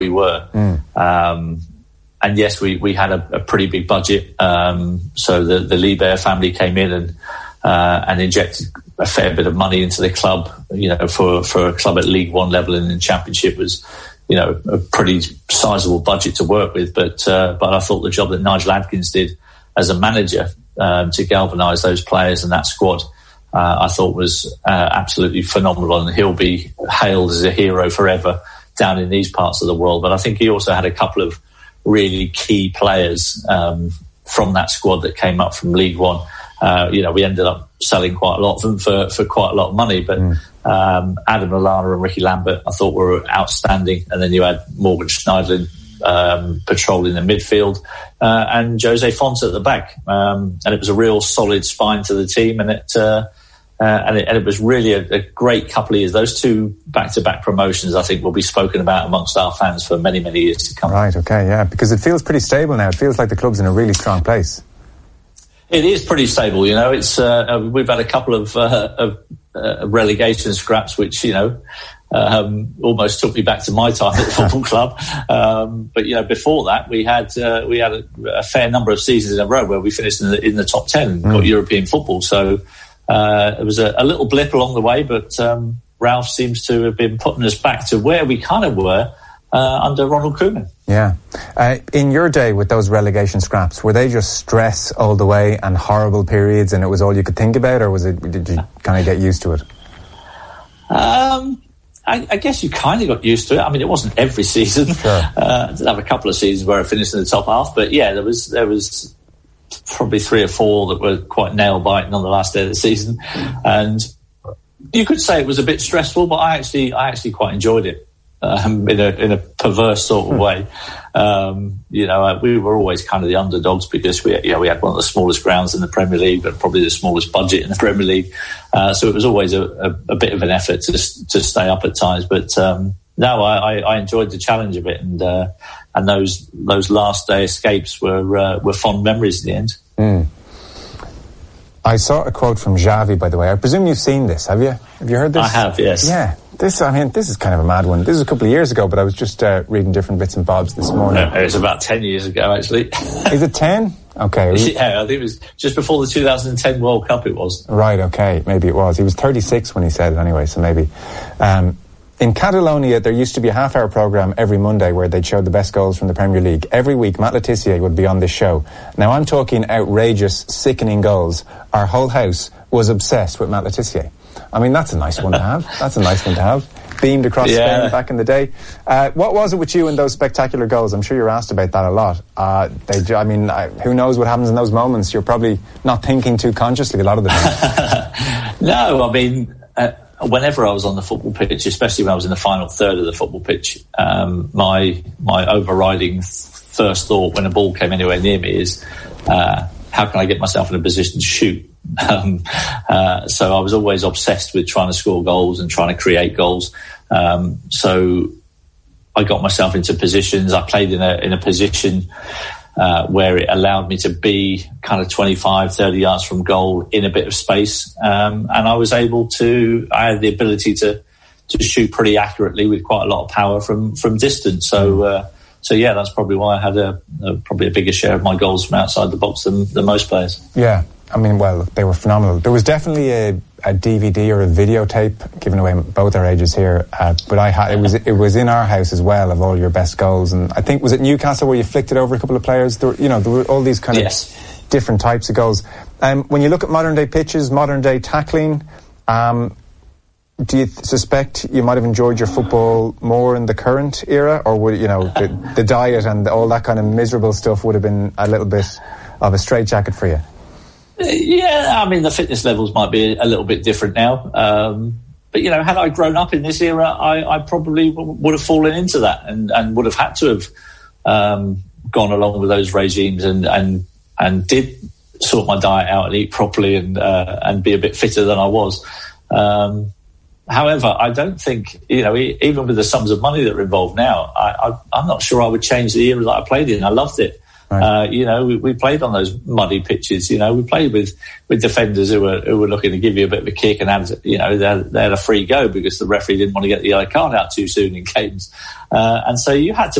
we were. And yes, we had a pretty big budget. So the Liebherr family came in and injected a fair bit of money into the club. For a club at League One level and in Championship was, a pretty sizable budget to work with. But I thought the job that Nigel Adkins did as a manager to galvanise those players and that squad, I thought was absolutely phenomenal, and he'll be hailed as a hero forever down in these parts of the world. But I think he also had a couple of really key players from that squad that came up from League One. We ended up selling quite a lot of them for quite a lot of money, but Adam Lallana and Ricky Lambert I thought were outstanding. And then you had Morgan Schneidlin patrolling the midfield, and Jose Fonte at the back. And it was a real solid spine to the team, and it was really a great couple of years. Those two back-to-back promotions, I think, will be spoken about amongst our fans for many, many years to come. Right, okay, yeah, because it feels pretty stable now. It feels like the club's in a really strong place. It is pretty stable, It's we've had a couple of relegation scraps, which almost took me back to my time at the football club. But before that, we had a fair number of seasons in a row where we finished in the top 10 and got European football. So it was a little blip along the way, but Ralph seems to have been putting us back to where we kind of were under Ronald Koeman. Yeah. In your day with those relegation scraps, were they just stress all the way and horrible periods and it was all you could think about, or did you kind of get used to it? I guess you kind of got used to it. I mean, it wasn't every season. Sure. I did have a couple of seasons where I finished in the top half, but yeah, there was probably 3 or 4 that were quite nail-biting on the last day of the season. And you could say it was a bit stressful, but I actually quite enjoyed it. In a perverse sort of way. We were always kind of the underdogs because we had one of the smallest grounds in the Premier League, but probably the smallest budget in the Premier League. So it was always a bit of an effort to stay up at times. But no, I enjoyed the challenge of it, and those last day escapes were fond memories in the end. I saw a quote from Xavi, by the way. I presume you've seen this, have you? Have you heard this? I have, yes. Yeah. This is kind of a mad one. This is a couple of years ago, but I was just reading different bits and bobs this morning. It was about 10 years ago, actually. Is it 10? Okay. Yeah, I think it was just before the 2010 World Cup it was. Right, okay. Maybe it was. He was 36 when he said it anyway, so maybe. In Catalonia, there used to be a half-hour programme every Monday where they'd show the best goals from the Premier League. Every week, Matt Le Tissier would be on this show. Now, I'm talking outrageous, sickening goals. Our whole house was obsessed with Matt Le Tissier. I mean, that's a nice one to have. That's a nice one to have. Beamed across Spain back in the day. What was it with you in those spectacular goals? I'm sure you're asked about that a lot. Who knows what happens in those moments? You're probably not thinking too consciously a lot of the time. No, I mean, whenever I was on the football pitch, especially when I was in the final third of the football pitch, my overriding first thought when a ball came anywhere near me is, how can I get myself in a position to shoot? So I was always obsessed with trying to score goals and trying to create goals. So I got myself into positions. I played in a position where it allowed me to be kind of 25, 30 yards from goal in a bit of space. And I had the ability to shoot pretty accurately with quite a lot of power from distance. So yeah, that's probably why I had probably a bigger share of my goals from outside the box than most players. Yeah. I mean, well, they were phenomenal. There was definitely a DVD or a videotape, giving away both our ages here, but it was in our house as well, of all your best goals. And I think, was it Newcastle where you flicked it over a couple of players? There were all these kind of different types of goals. When you look at modern day pitches, modern day tackling, do you suspect you might have enjoyed your football more in the current era, or would the diet and all that kind of miserable stuff would have been a little bit of a straitjacket for you? Yeah, I mean, the fitness levels might be a little bit different now. But, had I grown up in this era, I probably would have fallen into that and would have had to have gone along with those regimes and did sort my diet out and eat properly and be a bit fitter than I was. However, I don't think, even with the sums of money that are involved now, I'm not sure I would change the era that I played in. I loved it. Right. We played on those muddy pitches. We played with defenders who were looking to give you a bit of a kick and they had a free go because the referee didn't want to get the yellow card out too soon in games. And so you had to